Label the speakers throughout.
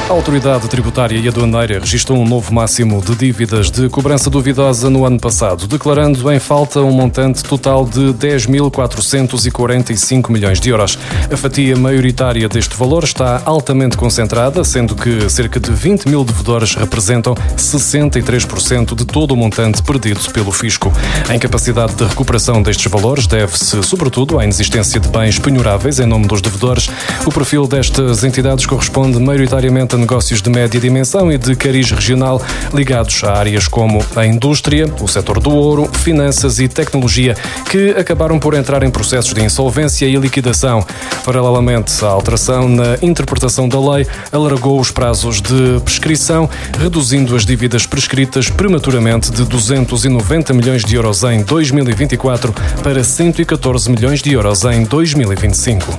Speaker 1: A Autoridade Tributária e Aduaneira registrou um novo máximo de dívidas de cobrança duvidosa no ano passado, declarando em falta um montante total de 10.445 milhões de euros. A fatia maioritária deste valor está altamente concentrada, sendo que cerca de 20 mil devedores representam 63% de todo o montante perdido pelo fisco. A incapacidade de recuperação destes valores deve-se, sobretudo, à inexistência de bens penhoráveis em nome dos devedores. O perfil destas entidades corresponde maioritariamente a negócios de média dimensão e de cariz regional ligados a áreas como a indústria, o setor do ouro, finanças e tecnologia, que acabaram por entrar em processos de insolvência e liquidação. Paralelamente, a alteração na interpretação da lei alargou os prazos de prescrição, reduzindo as dívidas prescritas prematuramente de 290 milhões de euros em 2024 para 114 milhões de euros em 2025.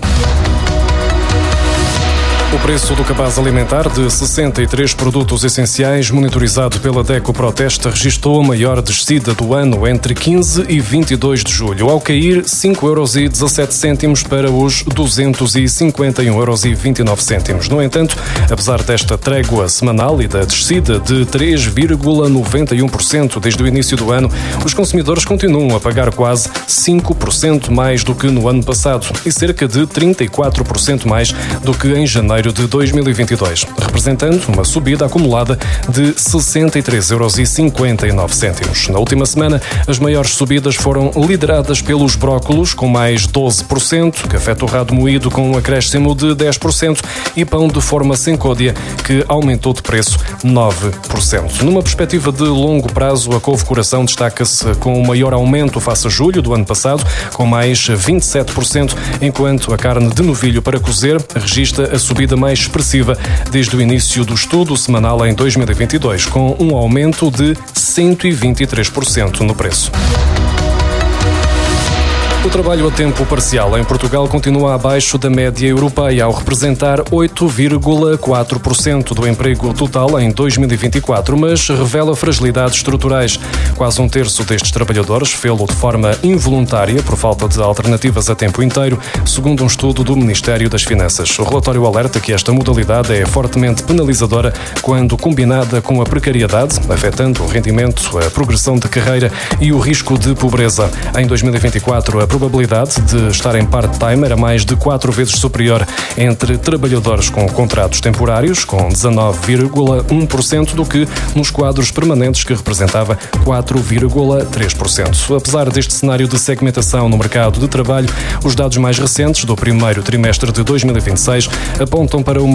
Speaker 1: O preço do cabaz alimentar de 63 produtos essenciais, monitorizado pela DECO Proteste, registrou a maior descida do ano entre 15 e 22 de julho, ao cair 5,17 € para os 251,29 €. No entanto, apesar desta trégua semanal e da descida de 3,91% desde o início do ano, os consumidores continuam a pagar quase 5% mais do que no ano passado e cerca de 34% mais do que em janeiro de 2022, representando uma subida acumulada de 63,59 €. Na última semana, as maiores subidas foram lideradas pelos brócolos, com mais 12%, café torrado moído com um acréscimo de 10% e pão de forma sem côdea, que aumentou de preço 9%. Numa perspectiva de longo prazo, a couve-coração destaca-se com o maior aumento face a julho do ano passado, com mais 27%, enquanto a carne de novilho para cozer registra a subida mais expressiva desde o início do estudo semanal em 2022, com um aumento de 123% no preço. O trabalho a tempo parcial em Portugal continua abaixo da média europeia, ao representar 8,4% do emprego total em 2024, mas revela fragilidades estruturais. Quase um terço destes trabalhadores fê-lo de forma involuntária por falta de alternativas a tempo inteiro, segundo um estudo do Ministério das Finanças. O relatório alerta que esta modalidade é fortemente penalizadora quando combinada com a precariedade, afetando o rendimento, a progressão de carreira e o risco de pobreza. Em 2024, a probabilidade de estar em part-time era mais de 4 vezes superior entre trabalhadores com contratos temporários, com 19,1%, do que nos quadros permanentes, que representava 4,3%. Apesar deste cenário de segmentação no mercado de trabalho, os dados mais recentes do primeiro trimestre de 2026 apontam para uma